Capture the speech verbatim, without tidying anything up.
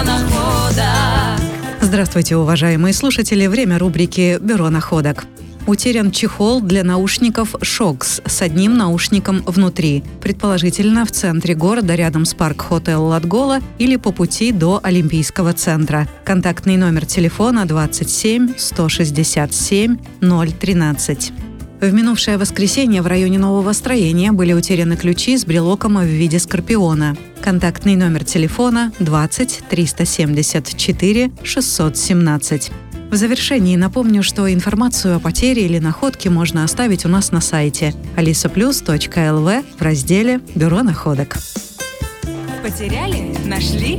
Здравствуйте, уважаемые слушатели! Время рубрики «Бюро находок». Утерян чехол для наушников «Шокс» с одним наушником внутри, предположительно в центре города рядом с парк-хотел Ладгола или по пути до Олимпийского центра. Контактный номер телефона двадцать семь сто шестьдесят семь ноль тринадцать. В минувшее воскресенье в районе нового строения были утеряны ключи с брелоком в виде скорпиона. Контактный номер телефона двадцать триста семьдесят четыре шестьсот семнадцать. В завершении напомню, что информацию о потере или находке можно оставить у нас на сайте алиса плюс точка эл ви в разделе «Бюро находок». Потеряли? Нашли?